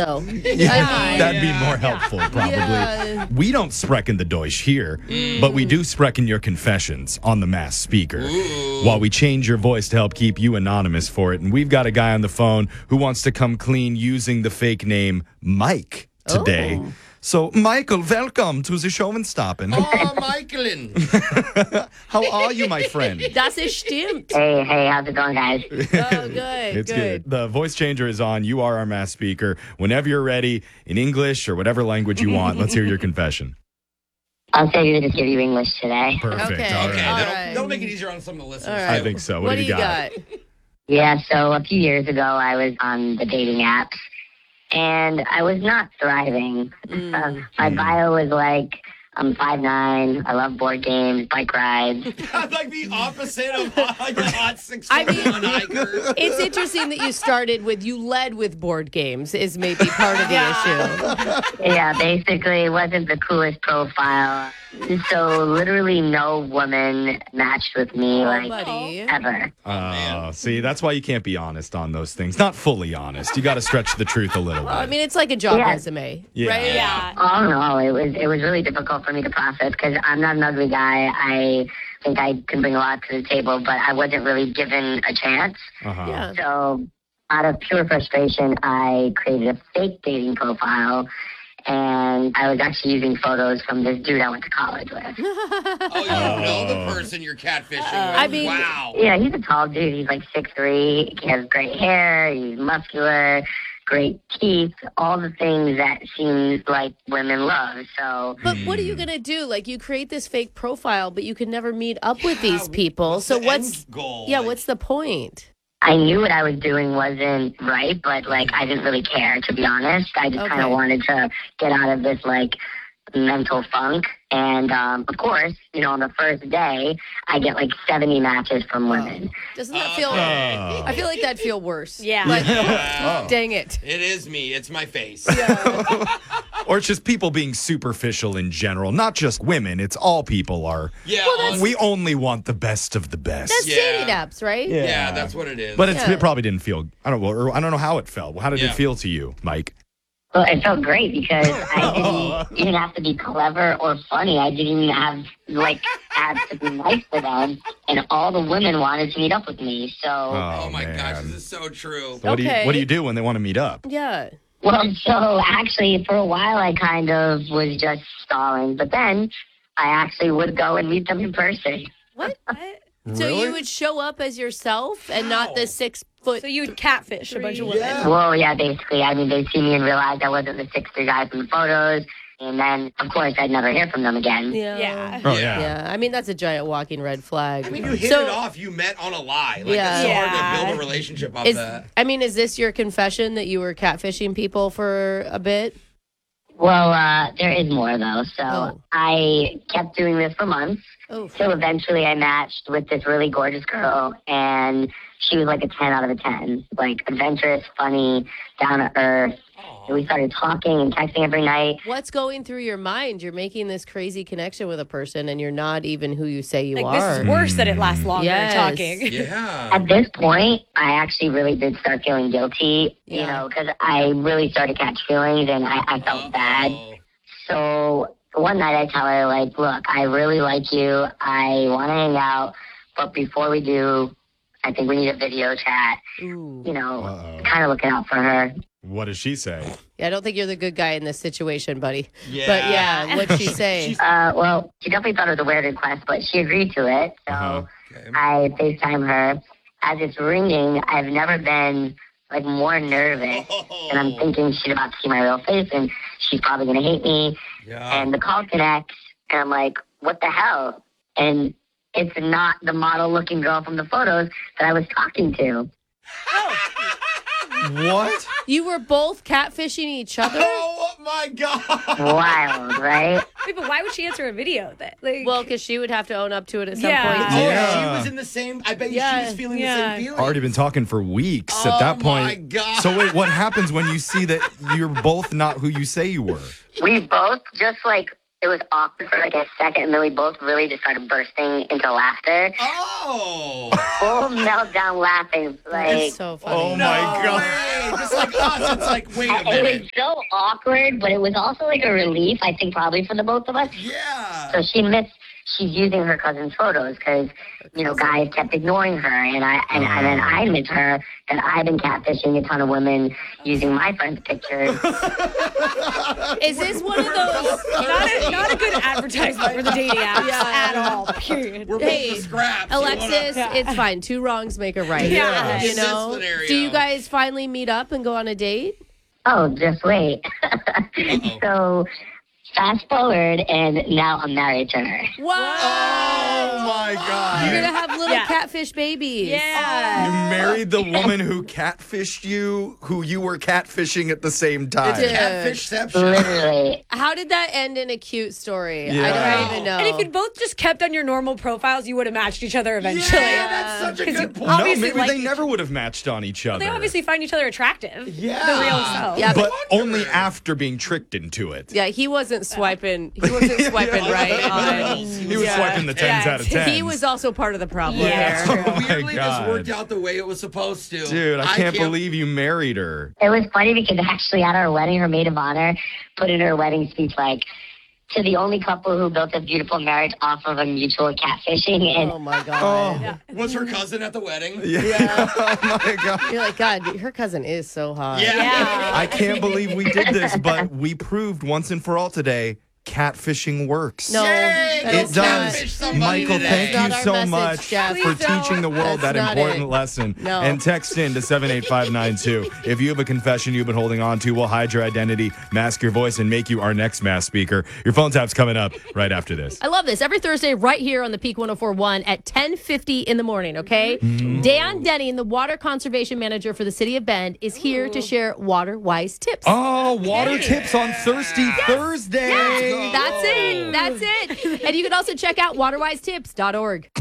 though. That'd be more helpful, probably. Yeah. We don't sprechen the Deutsch here, but we do sprechen your confessions on the mass speaker. While we change your voice to help keep you anonymous for it. And we've got a guy on the phone who wants to come clean using the fake name Mike today. Oh. So, Michael, welcome to the show and stopping. Oh, Michaelin. How are you, my friend? Das ist stimmt. Hey, how's it going, guys? Oh, good. It's good. The voice changer is on. You are our mass speaker. Whenever you're ready, in English or whatever language you want, let's hear your confession. I'll say just give you English today. Perfect. Okay. All right. Okay, All that'll, right. that'll make it easier on some of the listeners. All right. I think so. What do you got? Yeah, so a few years ago, I was on the dating apps, and I was not thriving. My bio was like, I'm 5'9", I love board games, bike rides. Like the opposite of like a hot 6'1" hiker. It's interesting that you led with board games is maybe part of the issue. Yeah, basically, it wasn't the coolest profile. So literally no woman matched with me, buddy. ever. See, that's why you can't be honest on those things. Not fully honest. You got to stretch the truth a little bit. I mean, it's like a job Yeah. resume, Yeah. right? Yeah. Oh no, it was really difficult for me to process because I'm not an ugly guy. I think I can bring a lot to the table, but I wasn't really given a chance. Uh-huh. Yeah. So out of pure frustration, I created a fake dating profile, and I was actually using photos from this dude I went to college with. Oh, you don't know the person you're catfishing with. I mean- wow. Yeah, he's a tall dude. He's like 6'3". He has great hair. He's muscular, great teeth, all the things that seems like women love. So But what are you going to do? Like, you create this fake profile, but you can never meet up with these people. What's So the what's end goal? Yeah, Like, what's the point? I knew what I was doing wasn't right, but like I didn't really care, to be honest. I just kind Okay. of wanted to get out of this like mental funk. And of course, on the first day, I get like 70 matches from women. Doesn't that feel? Oh. I feel like that'd feel worse. Yeah. Like, Yeah. dang it. It is me. It's my face. Or it's just people being superficial in general. Not just women. It's all people are. Yeah. We only want the best of the best. That's Yeah. dating apps, right? yeah, that's what it is. But Yeah. it probably didn't feel. I don't know how it felt. How did Yeah. it feel to you, Mike? Well, it felt great because I didn't even have to be clever or funny. I didn't even have to be nice to them. And all the women wanted to meet up with me. So, oh my man. gosh, this is so true. So what do Okay. you do when they want to meet up? Yeah. so actually for a while I kind of was just stalling. But then I actually would go and meet them in person. What? What? So Really? you would show up as yourself and not the 6 foot. So you'd catfish a bunch of women. Yeah. Well, yeah, basically. I mean, they'd see me and realize I wasn't the 6'3" guy from the photos. And then, of course, I'd never hear from them again. Yeah. Yeah. Oh Yeah. I mean, that's a giant walking red flag. I mean, you hit So- it off. You met on a lie. Like, Yeah. it's so hard Yeah. to build a relationship off Is that. is this your confession that you were catfishing people for a bit? Well, there is more, though. So Oh. I kept doing this for months. Oh. So eventually I matched with this really gorgeous girl, and she was like a 10 out of a 10. Like, adventurous, funny, down to earth. And we started talking and texting every night. What's going through your mind? You're making this crazy connection with a person and you're not even who you say you Like, are. this is worse that it lasts longer Yes. talking. Yeah. At this point, I actually really did start feeling guilty, Yeah. because I really started to catch feelings, and I felt bad. Uh-oh. So one night I tell her, like, look, I really like you. I want to hang out. But before we do, I think we need a video chat, Ooh. Uh-oh. kind of looking out for her. What does she say? Yeah, I don't think you're the good guy in this situation, buddy. Yeah. But yeah, what'd she say? Well, she definitely thought it was a weird request, but she agreed to it. So Uh-huh. Okay. I FaceTime her. As it's ringing, I've never been, like, more nervous. And I'm thinking she's about to see my real face, and she's probably going to hate me. Yeah. And the call connects, and I'm like, what the hell? And it's not the model-looking girl from the photos that I was talking to. What? You were both catfishing each other? Oh my God. Wild, right? Wait, but why would she answer a video then? Like, Well, because she would have to own up to it at some Yeah. point. Oh, Yeah. she was in the same. I bet you Yeah. she was feeling Yeah. the same feeling. Already been talking for weeks Oh at that point. my God. So wait, what happens when you see that you're both not who you say you were? We both just, like, it was awkward for like a second, and then we both really just started bursting into laughter. Oh. Full meltdown laughing. Like, It's so funny. Oh my God. Way. Just like us. It's like, wait a it was minute. so awkward, but it was also like a relief, I think, probably for the both of us. Yeah. So she's using her cousin's photos because, guys kept ignoring her. And then I admit to her that I've been catfishing a ton of women using my friend's pictures. Is this one of those? Not a good advertisement for the dating apps at all. Period. We're Hey, both the scraps. Alexis, it's fine. 2 wrongs make a right. Yeah. You In this know? scenario. Do you guys finally meet up and go on a date? Oh, just wait. So fast forward, and now I'm married to her. What? Oh my God. You're going to have little Yeah. catfish babies. Yeah. You married the woman who catfished you, who you were catfishing at the same time. Dude. Catfishception. Literally. How did that end in a cute story? Yeah. I don't even know. And if you'd both just kept on your normal profiles, you would have matched each other eventually. Yeah, that's such a good point. No, obviously maybe like they each- never would have matched on each other. They obviously find each other attractive. Yeah. The real self. Yeah, but No only wonder. after being tricked into it. yeah, he wasn't swiping. He wasn't swiping right on. He was swiping the 10s out of 10. He was also part of the problem Yeah. here. Oh my Weirdly, this God. worked out the way it was supposed to. Dude, I can't believe you married her. It was funny because actually at our wedding, her maid of honor put in her wedding speech, like, to the only couple who built a beautiful marriage off of a mutual catfishing. And Oh my God. Was her cousin at the wedding? Yeah. Oh my God. You're like, God, her cousin is so hot. Yeah. I can't believe we did this, but we proved once and for all today catfishing works. No, Yay, that go It is not- catfish does. somebody Michael, today. thank That's you not our so message, much Jeff. for Please don't. teaching the world That's that not important it. lesson. No. And text in to 78592. If you have a confession you've been holding on to, we'll hide your identity, mask your voice, and make you our next mass speaker. Your phone tap's coming up right after this. I love this. Every Thursday, right here on the Peak 104.1 at 10:50 in the morning, okay? Dan Denny, the water conservation manager for the city of Bend, is here to share water-wise tips. Oh, water tips on Thirsty Thursday. That's it. That's it. And you can also check out waterwisetips.org.